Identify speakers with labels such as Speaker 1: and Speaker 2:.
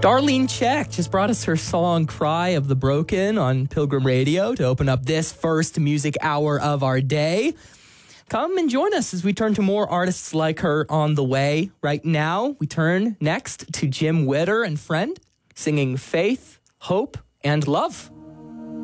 Speaker 1: Darlene Check just brought us her song Cry of the Broken on Pilgrim Radio to open up this first music hour of our day. Come and join us as we turn to more artists like her on the way. Right now, we turn next to Jim Witter and Friend singing Faith, Hope, and Love.